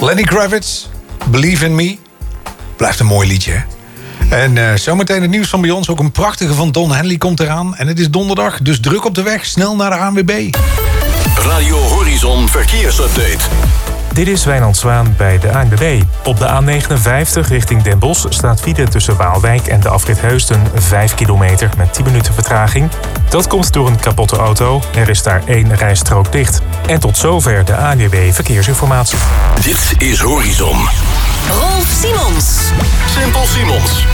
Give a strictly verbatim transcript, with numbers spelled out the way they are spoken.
Lenny Kravitz, Believe in Me. Blijft een mooi liedje, hè? En uh, zometeen het nieuws van bij ons. Ook een prachtige van Don Henley komt eraan. En het is donderdag, dus druk op de weg. Snel naar de A N W B. Radio Horizon Verkeersupdate. Dit is Wijnand Zwaan bij de A N W B. Op de A negenenvijftig richting Den Bosch staat file tussen Waalwijk en de afrit Heusden vijf kilometer met tien minuten vertraging. Dat komt door een kapotte auto. Er is daar één rijstrook dicht. En tot zover de A N W B Verkeersinformatie. Dit is Horizon. Rolf Simons. Simpel Simons.